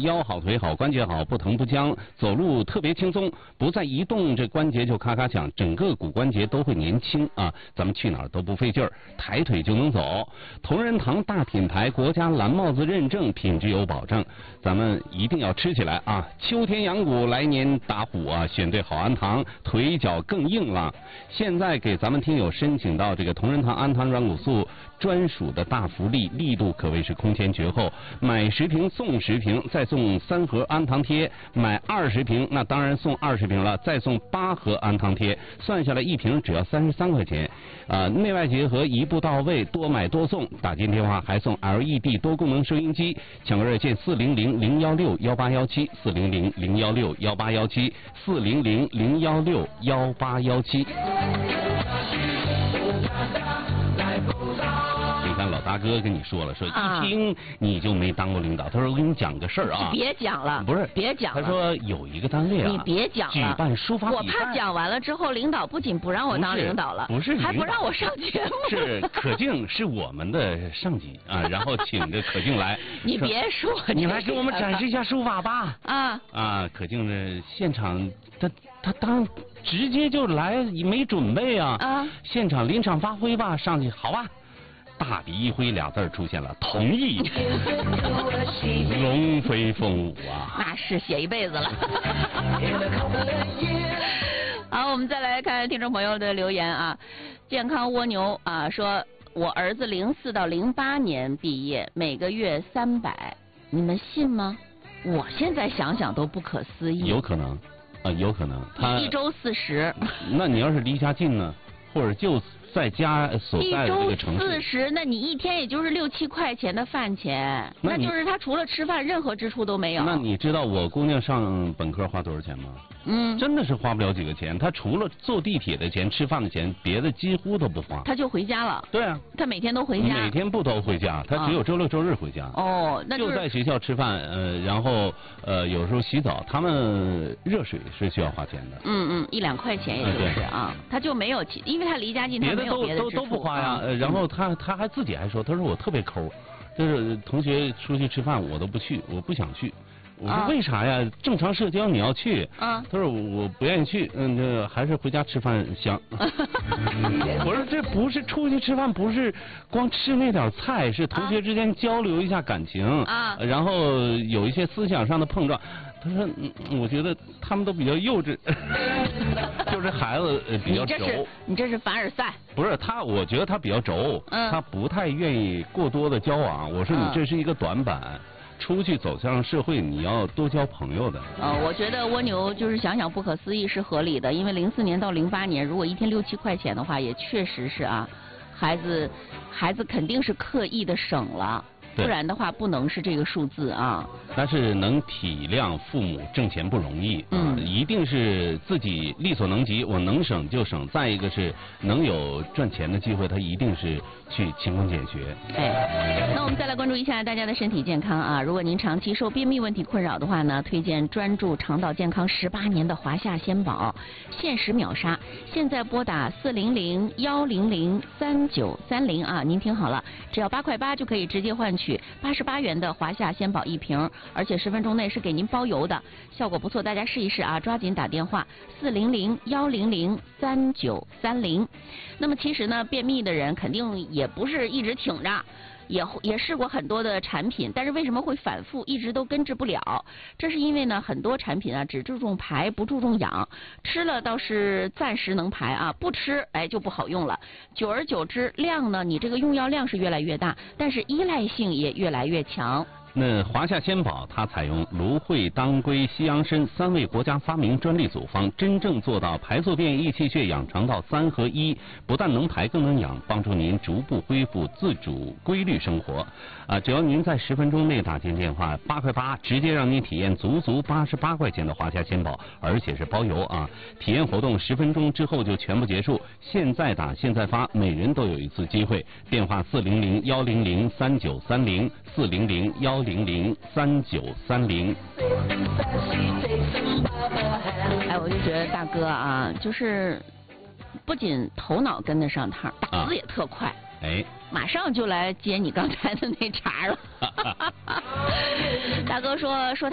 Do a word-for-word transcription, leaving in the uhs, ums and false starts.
腰好腿好关节好不疼不僵，走路特别轻松，不再移动这关节就咔咔响，整个骨关节都会年轻啊，咱们去哪儿都不费劲儿，抬腿就能走。同仁堂大品牌，国家蓝帽子认证，品质有保证，咱们一定要吃起来啊！秋天养骨，来年打虎啊，选对好安堂，腿脚更硬朗。现在给咱们听友申请到这个同仁堂安堂软骨素专属的大福利，力度可谓是空前绝后，买十瓶送十瓶，再送三盒安堂贴，买二十瓶那当然送二十瓶了，再送八盒安堂贴，算下来一瓶只要三十三块钱，啊、呃，内外结合，一步到位，多买多送。打进电话还送 L E D 多功能收音机，抢个热线四零零零幺六幺八幺七四零零零幺六幺八幺七四零零零幺六幺八幺七。你看老大哥跟你说了，说一听你就没当过领导。他说我给你讲个事儿啊， 别讲了， 不是别讲了。 他说有一个单位啊， 你别讲了， 举办书法比赛， 我怕讲完了之后，领导不仅不让我当领导了， 不是， 还不让我上节目。 是可静是我们的上级啊，然后请着可静来。 你别说， 你来给我们展示一下书法吧。 啊啊，可静的现场，他他当直接就来，没准备啊。 啊， 现场临场发挥吧，上去好吧。大笔一挥，俩字儿出现了，同意。龙飞凤舞啊！ 那是写一辈子了。好，我们再来看听众朋友的留言啊。健康蜗牛啊说，我儿子零四到零八年毕业，每个月三百，你们信吗？我现在想想都不可思议。 有可能，啊，有可能。他一周四十。 那你要是离家近呢，或者就在家所在的这个城市， 一周四十，那你一天也就是六七块钱的饭钱，那, 那就是他除了吃饭任何支出都没有。 那你知道我姑娘上本科花多少钱吗？ 嗯， 真的是花不了几个钱。她除了坐地铁的钱、吃饭的钱，别的几乎都不花。 她就回家了。 对啊， 她每天都回家。 每天不都回家，她只有周六周日回家。 哦，那、就是、 就在学校吃饭，呃，然后呃有时候洗澡，他们热水是需要花钱的。 嗯嗯，一两块钱也就是啊，他就没有，因为他离家近，他没有别的都都不花呀。呃，然后他他还自己还说，他说我特别抠，就是同学出去吃饭我都不去，我不想去。我说为啥呀？正常社交你要去。 啊。 他说我不愿意去，嗯，这还是回家吃饭香。我说这不是出去吃饭，不是光吃那点菜，是同学之间交流一下感情啊， 然后有一些思想上的碰撞。他说嗯，我觉得他们都比较幼稚，就是孩子比较轴。 你这是凡尔赛。 不是他，我觉得他比较轴， 嗯、 他不太愿意过多的交往。我说你这是一个短板。嗯，出去走向社会，你要多交朋友的。 呃，我觉得蜗牛就是想想不可思议是合理的，因为零四年到零八年，如果一天六七块钱的话，也确实是啊，孩子孩子肯定是刻意的省了，不然的话不能是这个数字啊。 但是能体谅父母挣钱不容易， 嗯， 啊、一定是自己力所能及，我能省就省。再一个是能有赚钱的机会，他一定是去勤工俭学。 哎，那我们再来关注一下大家的身体健康啊！如果您长期受便秘问题困扰的话呢，推荐专注肠道健康十八年的华夏鲜宝，限时秒杀！现在拨打四零零幺零零三九三零啊，您听好了，只要八块八就可以直接换取八十八元的华夏鲜宝一瓶，而且十分钟内是给您包邮的，效果不错，大家试一试啊！抓紧打电话四零零幺零零三九三零。那么其实呢，便秘的人肯定也不是一直挺着。也也试过很多的产品，但是为什么会反复一直都根治不了？这是因为呢，很多产品啊只注重排不注重养，吃了倒是暂时能排啊，不吃哎就不好用了。久而久之，量呢你这个用药量是越来越大，但是依赖性也越来越强。 那华夏鲜宝它采用芦荟、当归、西洋参三味国家发明专利组方，真正做到排宿便、益气血、养肠道三合一，不但能排更能养，帮助您逐步恢复自主规律生活。啊，只要您在十分钟内打进电话，八块八直接让您体验足足八十八块钱的华夏鲜宝，而且是包邮啊！体验活动十分钟之后就全部结束，现在打现在发，每人都有一次机会。电话四零零幺零零三九三零四零零幺零零三九三零。 哎，我就觉得大哥啊，就是不仅头脑跟得上趟，打字也特快。啊哎， 马上就来接你刚才的那茬了。大哥说说。